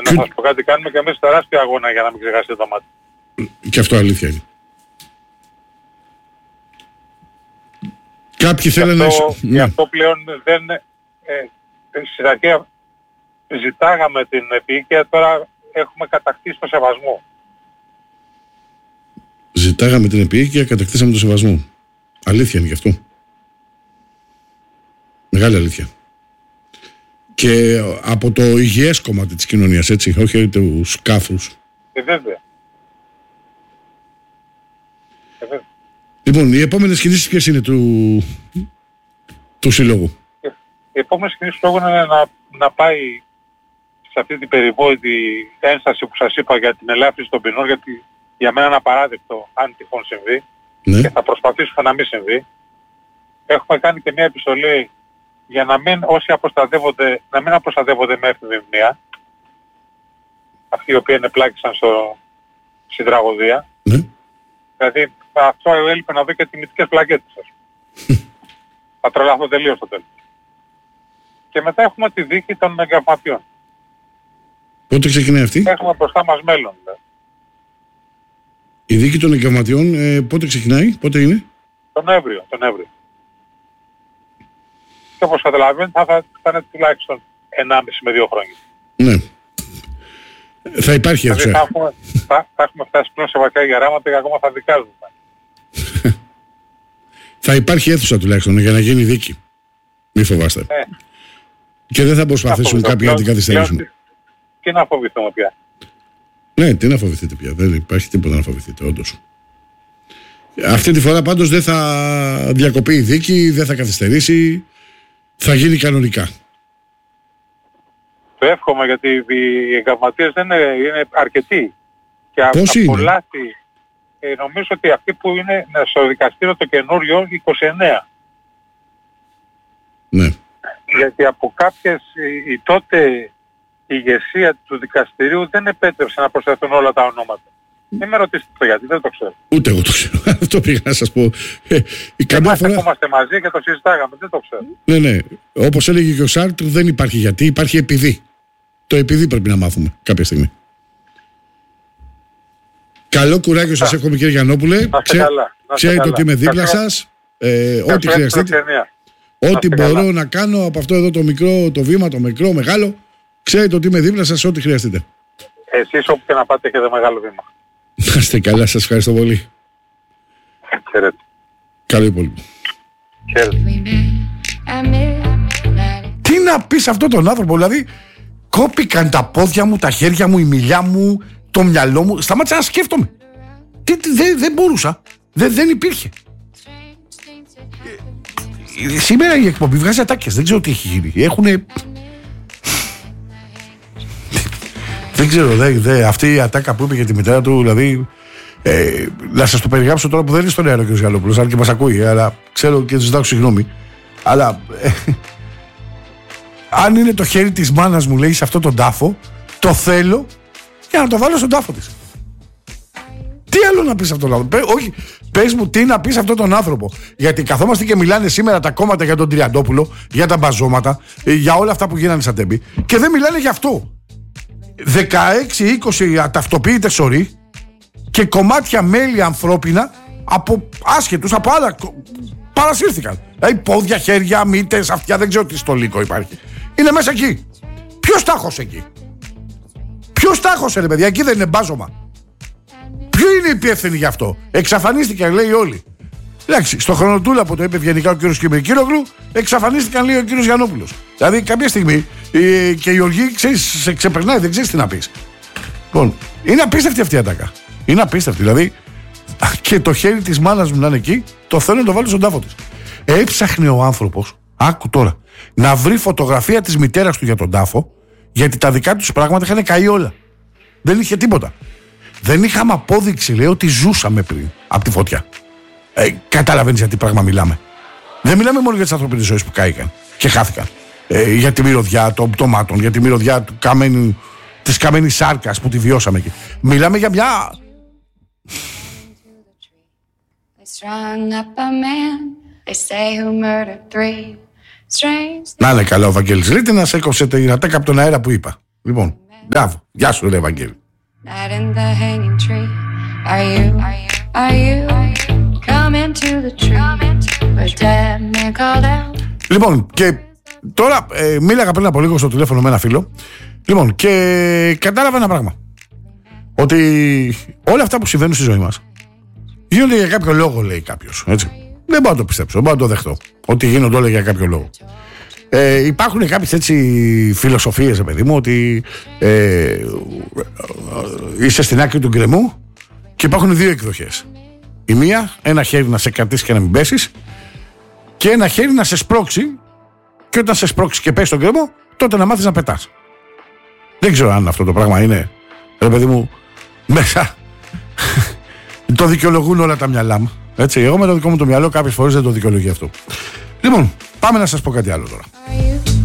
Να σας πω κάτι, κάνουμε και εμείς τεράστιο αγώνα για να μην ξεχάσετε το μάτι. Και αυτό αλήθεια είναι. Κάποιοι θέλουν να... Γι' αυτό πλέον δεν... στην αρχή ζητάγαμε την επίοικια, τώρα έχουμε κατακτήσει το σεβασμό. Ζητάγαμε την επίοικια, κατακτήσαμε το σεβασμό. Αλήθεια είναι γι' αυτό. Μεγάλη αλήθεια. Και από το υγιές κομμάτι της κοινωνίας, έτσι, όχι τους κάφρους. Βέβαια. Λοιπόν, οι επόμενες κινήσεις ποιες είναι του συλλόγου? Οι επόμενες κινήσεις του λόγου είναι να πάει σε αυτή την περιβόητη ένσταση που σας είπα για την ελάφρυνση των ποινών, γιατί για μένα είναι απαράδεκτο αν τυχόν συμβεί, ναι. Και θα προσπαθήσουμε να μην συμβεί. Έχουμε κάνει και μια επιστολή για να μην όσοι αποστατεύονται, να μην αποστατεύονται με έφηβη μνήμα, αυτοί οι οποίοι πλάκησαν στην τραγωδία. Ναι. Δηλαδή αυτό έλειπε να δω και τιμητικές πλακέτες σας. Θα τρελαθώ τελείως στο τέλος. Και μετά έχουμε τη δίκη των εγκαυματιών. Πότε ξεκινάει αυτή? Έχουμε μπροστά μας μέλλον. Η δίκη των εγκαυματιών πότε ξεκινάει, πότε είναι? Τον Νοέμβριο. Και όπως καταλαβαίνετε θα είναι τουλάχιστον 1,5 με 2 χρόνια. Ναι. Θα υπάρχει αίθουσα. Δηλαδή θα έχουμε φτάσει πλέον σε βαριά γεράματα και ακόμα θα δικάζουμε. Θα υπάρχει αίθουσα τουλάχιστον για να γίνει δίκη. Μη φοβάστε. Και δεν θα προσπαθήσουν κάποιοι να την καθυστερήσουν. Τι να φοβηθούμε πια. Ναι, τι να φοβηθείτε πια. Δεν υπάρχει τίποτα να φοβηθείτε, όντως. Αυτή τη φορά πάντως δεν θα διακοπεί η δίκη, δεν θα καθυστερήσει. Θα γίνει κανονικά. Το εύχομαι, γιατί οι εγκαυματίες δεν είναι αρκετοί. Και πώς από είναι? λάθη, νομίζω ότι αυτοί που είναι στο δικαστήριο το καινούριο 29. Ναι. Γιατί από κάποιες η τότε ηγεσία του δικαστηρίου δεν επέτρεψε να προσθεθούν όλα τα ονόματα. Μην με ρωτήσετε το γιατί, δεν το ξέρω. Ούτε εγώ το ξέρω. Αυτό πήγα να σας πω. Εμάς ερχόμαστε μαζί και το συζητάγαμε, δεν το ξέρω. Ναι. Όπως έλεγε και ο Σάρτρ, δεν υπάρχει γιατί, υπάρχει επειδή. Το επειδή πρέπει να μάθουμε κάποια στιγμή. Καλό κουράγιο σας εύχομαι, κύριε Γιαννόπουλε. Ξέρετε ότι είμαι δίπλα σας. Ό,τι χρειαστείτε. Ό,τι μπορώ να κάνω από αυτό εδώ το μικρό, το βήμα, το μικρό, μεγάλο. Ξέρετε ότι είμαι δίπλα σας, ό,τι χρειαστείτε. Εσείς όπου και να πάτε έχετε μεγάλο βήμα. Να είστε καλά, σας ευχαριστώ πολύ. Χαίρετε. Καλό υπόλοιπο. Χαίρετε. Τι να πεις αυτόν τον άνθρωπο, δηλαδή κόπηκαν τα πόδια μου, τα χέρια μου, η μιλιά μου, το μυαλό μου. Σταμάτησα να σκέφτομαι. Δεν μπορούσα. Δεν υπήρχε. Σήμερα η εκπομπή βγάζει ατάκες. Δεν ξέρω τι έχει γίνει. Έχουνε... Δεν ξέρω, αυτή η ατάκα που είπε για τη μητέρα του, δηλαδή. Να σας το περιγράψω τώρα που δεν είναι στον αέρα ο κ. Γαλόπουλος, αν και μας ακούει, αλλά ξέρω και ζητάω συγγνώμη. Αλλά αν είναι το χέρι της μάνας μου, λέει, σε αυτόν τον τάφο, το θέλω για να το βάλω στον τάφο της. Τι άλλο να πεις αυτόν τον άνθρωπο? Όχι, πες μου τι να πεις αυτόν τον άνθρωπο. Γιατί καθόμαστε και μιλάνε σήμερα τα κόμματα για τον Τριαντόπουλο, για τα μπαζώματα, για όλα αυτά που γίνανε σαν τέμπη, και δεν μιλάνε για αυτό. 16-20 αταυτοποιητές σωροί και κομμάτια μέλη ανθρώπινα από άσχετους, από άλλα παρασύρθηκαν. Δηλαδή πόδια, χέρια, μύτες, αυτιά, δεν ξέρω τι στο λύκο υπάρχει. Είναι μέσα εκεί. Ποιος τάχωσε εκεί? Ποιος τάχωσε, ρε παιδιά? Εκεί δεν είναι μπάζωμα? Ποιο είναι υπεύθυνοι γι' αυτό? Εξαφανίστηκαν, λέει, όλοι. Εντάξει, στο χρονοτούλα που το είπε ευγενικά ο κύριος Κυριακύρογλου, εξαφανίστηκαν, λέει, ο κύριος Γιαννόπουλος. Δηλαδή κάποια στιγμή και η οργή, ξέρεις, σε ξεπερνάει, δεν ξέρεις τι να πεις. Λοιπόν, είναι απίστευτη αυτή η ατάκα. Είναι απίστευτη. Δηλαδή, και το χέρι της μάνας μου να είναι εκεί, το θέλω να το βάλω στον τάφο της. Έψαχνε ο άνθρωπος, άκου τώρα, να βρει φωτογραφία της μητέρας του για τον τάφο, γιατί τα δικά τους πράγματα είχαν καεί όλα. Δεν είχε τίποτα. Δεν είχαμε απόδειξη, λέει, ότι ζούσαμε πριν από τη φωτιά. Καταλαβαίνεις για τι πράγμα μιλάμε? Δεν μιλάμε μόνο για τις ανθρωπίνες ζωές που κάηκαν και χάθηκαν. Για τη μυρωδιά των πτωμάτων, για τη μυρωδιά της καμένης σάρκας που τη βιώσαμε εκεί. Μιλάμε για μια... Να είναι καλά ο Βαγγέλης Ρήτινας, έκοψε την ατάκα από τον αέρα που είπα. Λοιπόν, Μπράβο. Γεια σου, ρε Ευαγγέλη. Λοιπόν, και τώρα μίλαγα πριν από λίγο στο τηλέφωνο με ένα φίλο. Λοιπόν, και κατάλαβα ένα πράγμα. Ότι όλα αυτά που συμβαίνουν στη ζωή μας γίνονται για κάποιο λόγο, λέει κάποιος. Έτσι. Δεν μπορώ να το πιστέψω, δεν μπορώ να το δεχτώ. Ότι γίνονται όλα για κάποιο λόγο. Υπάρχουν κάποιες έτσι φιλοσοφίες, παιδί μου, ότι είσαι στην άκρη του γκρεμού και υπάρχουν δύο εκδοχές. Η μία, ένα χέρι να σε κρατήσει και να μην πέσεις, και ένα χέρι να σε σπρώξει, και όταν σε σπρώξει και πέσει στον γκρεμό, τότε να μάθεις να πετάς. Δεν ξέρω αν αυτό το πράγμα είναι, ρε παιδί μου, μέσα. Το δικαιολογούν όλα τα μυαλά μου. Έτσι, εγώ με το δικό μου το μυαλό κάποιες φορές δεν το δικαιολογεί αυτό. Λοιπόν, πάμε να σας πω κάτι άλλο τώρα.